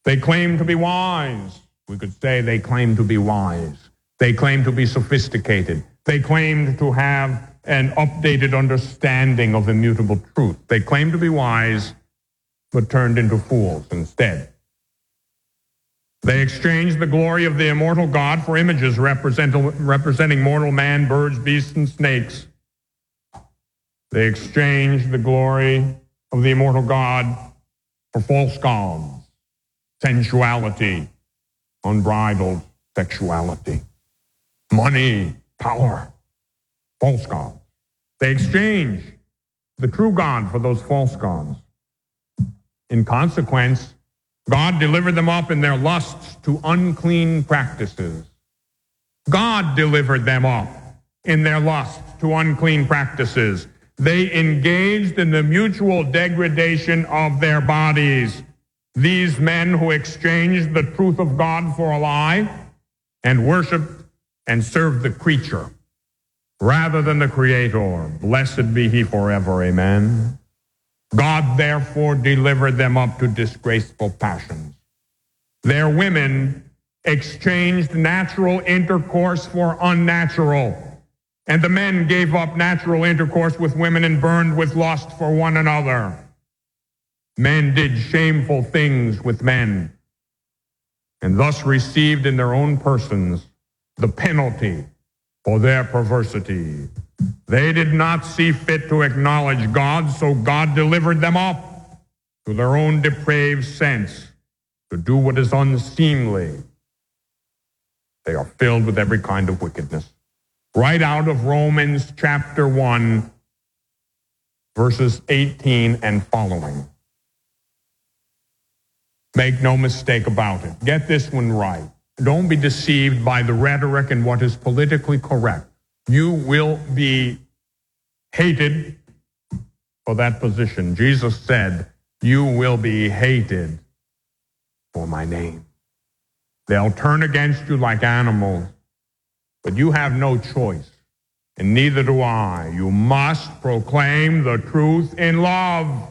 They claim to be wise. We could say they claim to be wise. They claim to be sophisticated. They claimed to have an updated understanding of immutable truth. They claimed to be wise, but turned into fools instead. They exchanged the glory of the immortal God for images representing mortal man, birds, beasts, and snakes. They exchanged the glory of the immortal God for false gods, sensuality, unbridled sexuality, money, power, false gods. They exchanged the true God for those false gods. In consequence, God delivered them up in their lusts to unclean practices. God delivered them up in their lusts to unclean practices. They engaged in the mutual degradation of their bodies. These men who exchanged the truth of God for a lie and worshiped and served the creature rather than the Creator. Blessed be He forever. Amen. God therefore delivered them up to disgraceful passions. Their women exchanged natural intercourse for unnatural, and the men gave up natural intercourse with women and burned with lust for one another. Men did shameful things with men, and thus received in their own persons the penalty for their perversity. They did not see fit to acknowledge God, so God delivered them up to their own depraved sense to do what is unseemly. They are filled with every kind of wickedness. Right out of Romans chapter 1, verses 18 and following. Make no mistake about it. Get this one right. Don't be deceived by the rhetoric and what is politically correct. You will be hated for that position. Jesus said, you will be hated for my name. They'll turn against you like animals, but you have no choice, and neither do I. You must proclaim the truth in love.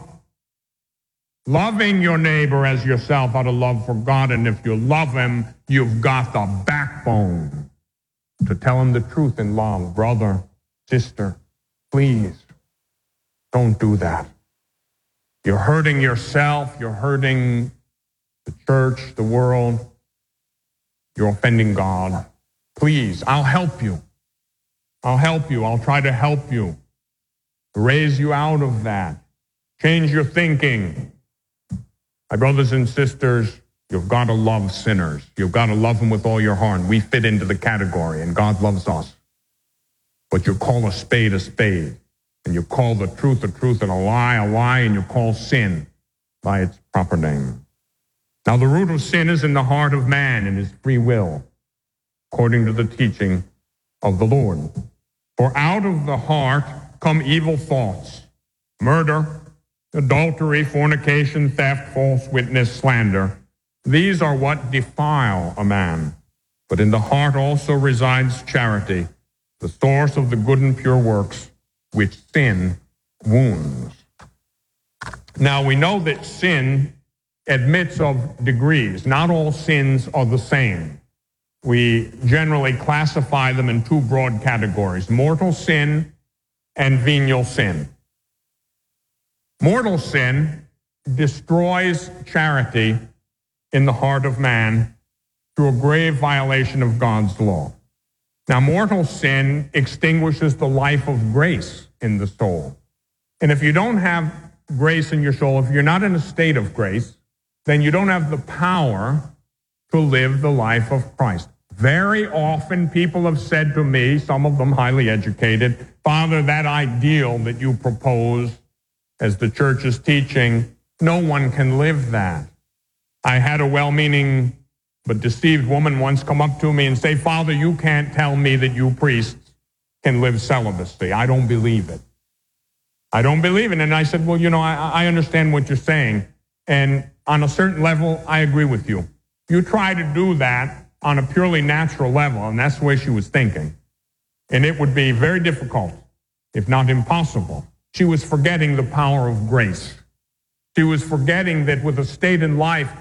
Loving your neighbor as yourself out of love for God, and if you love him, you've got the backbone to tell him the truth in love. Brother, sister, please don't do that. You're hurting yourself. You're hurting the church, the world. You're offending God. Please, I'll help you. I'll help you. I'll try to help you. Raise you out of that. Change your thinking. My brothers and sisters, you've got to love sinners. You've got to love them with all your heart. We fit into the category, and God loves us. But you call a spade, and you call the truth, and a lie, and you call sin by its proper name. Now, the root of sin is in the heart of man, in his free will, according to the teaching of the Lord. For out of the heart come evil thoughts, murder, adultery, fornication, theft, false witness, slander. These are what defile a man. But in the heart also resides charity, the source of the good and pure works, which sin wounds. Now we know that sin admits of degrees. Not all sins are the same. We generally classify them in two broad categories, mortal sin and venial sin. Mortal sin destroys charity in the heart of man through a grave violation of God's law. Now, mortal sin extinguishes the life of grace in the soul. And if you don't have grace in your soul, if you're not in a state of grace, then you don't have the power to live the life of Christ. Very often people have said to me, some of them highly educated, Father, that ideal that you propose as the church is teaching, no one can live that. I had a well-meaning but deceived woman once come up to me and say, Father, you can't tell me that you priests can live celibacy. I don't believe it. I don't believe it. And I said, well, I understand what you're saying. And on a certain level, I agree with you. You try to do that on a purely natural level, and that's the way she was thinking. And it would be very difficult, if not impossible. She was forgetting the power of grace. She was forgetting that with a state in life